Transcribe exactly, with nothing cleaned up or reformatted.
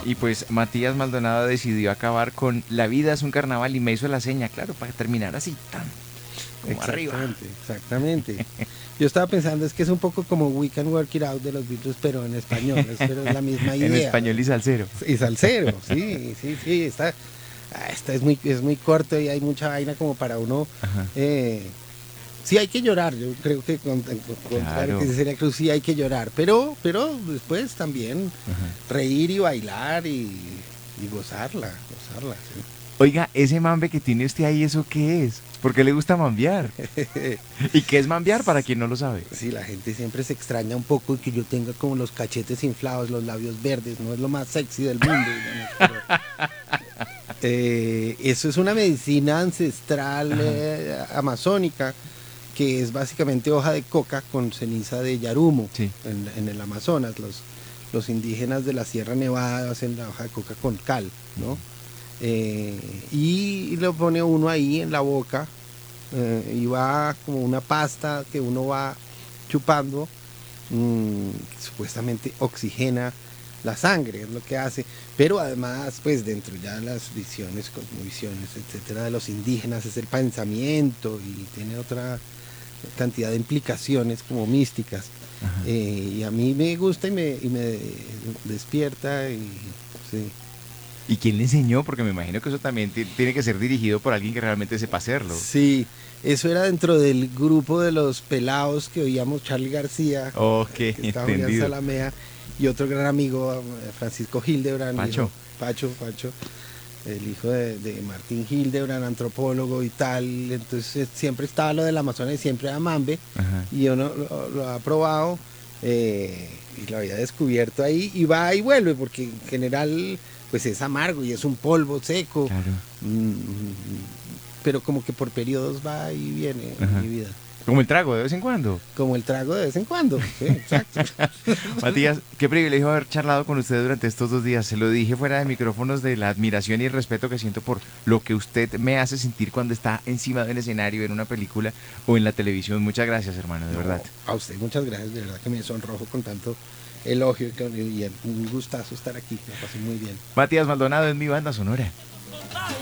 Y pues Matías Maldonado decidió acabar con La vida es un carnaval y me hizo la seña, claro, para terminar así, tan como arriba. Exactamente, exactamente. Yo estaba pensando, es que es un poco como We Can Work It Out de los Beatles, pero en español, es, pero es la misma En idea. español y salsero. Y salsero, sí, sí, sí, está, ah, está es muy, es muy corto y hay mucha vaina como para uno. Ajá. Eh, sí hay que llorar, yo creo que con, con, contrario Claro. que sería Cruz, sí hay que llorar, pero, pero después también Ajá. reír y bailar y, y gozarla, gozarla, Oiga, ese mambe que tiene usted ahí, ¿eso qué es? ¿Por qué le gusta mambear? sí. ¿Y qué es mambear para quien no lo sabe? Sí, la gente siempre se extraña un poco que yo tenga como los cachetes inflados, los labios verdes, no es lo más sexy del mundo. Digamos, pero, eh, eso es una medicina ancestral eh, amazónica que es básicamente hoja de coca con ceniza de yarumo Sí. en, en el Amazonas. Los, los indígenas de la Sierra Nevada hacen la hoja de coca con cal, ¿no? Eh, y lo pone uno ahí en la boca eh, y va como una pasta que uno va chupando, mmm, que supuestamente oxigena la sangre, es lo que hace, pero además pues dentro ya de las visiones, cosmovisiones, etcétera, de los indígenas es el pensamiento y tiene otra cantidad de implicaciones como místicas. Eh, y a mí me gusta y me, y me despierta y sí. ¿Y quién le enseñó? Porque me imagino que eso también ti- tiene que ser dirigido por alguien que realmente sepa hacerlo. Sí, eso era dentro del grupo de los pelados que oíamos Charly García, Ok, eh, que estaba Julián entendido. Salamea y otro gran amigo, eh, Francisco Hildebrand, Pacho. hijo- Pacho, Pacho, el hijo de, de Martín Hildebrand, antropólogo y tal. Entonces eh, siempre estaba lo del Amazonas y siempre era Mambe, Ajá. y yo no, lo, lo ha probado eh, y lo había descubierto ahí y va y vuelve porque en general pues es amargo y es un polvo seco. Claro. Mm, pero como que por periodos va y viene en Ajá. mi vida. Como el trago de vez en cuando. Como el trago de vez en cuando. Sí, exacto. Matías, qué privilegio haber charlado con usted durante estos dos días. Se lo dije fuera de micrófonos de la admiración y el respeto que siento por lo que usted me hace sentir cuando está encima del escenario en una película o en la televisión. Muchas gracias, hermano, de No, verdad. a usted muchas gracias, de verdad que me sonrojo con tanto elogio y, con- y un gustazo estar aquí, me pasé muy bien. Matías Maldonado es mi banda sonora.